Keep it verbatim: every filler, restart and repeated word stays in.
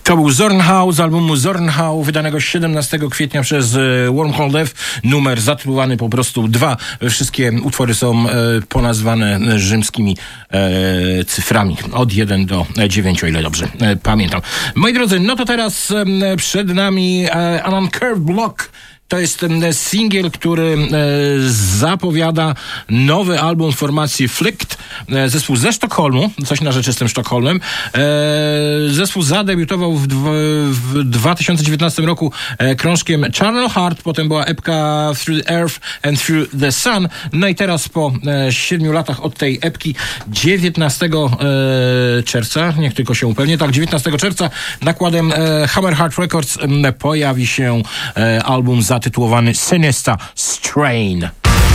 To był Zornhau z albumu Zornhau, wydanego siedemnastego kwietnia przez Wormhole Death. Numer zatytułowany po prostu dwa. Wszystkie utwory są e, ponazwane rzymskimi e, cyframi. Od jeden do dziewięciu, o ile dobrze e, pamiętam. Moi drodzy, no to teraz e, przed nami e, An Uncurved Block. To jest ten singiel, który e, zapowiada nowy album formacji Flicked. E, zespół ze Sztokholmu, coś na rzeczy z tym Sztokholmem. E, zespół zadebiutował w, dwa, w dwa tysiące dziewiętnastym roku e, krążkiem Charnel Heart, potem była epka Through the Earth and Through the Sun. No i teraz po e, siedmiu latach od tej epki, dziewiętnastego e, czerwca, niech tylko się upewnię, tak, dziewiętnastego czerwca nakładem e, Hammer Heart Records e, pojawi się e, album za tytułowany Sinister Strain.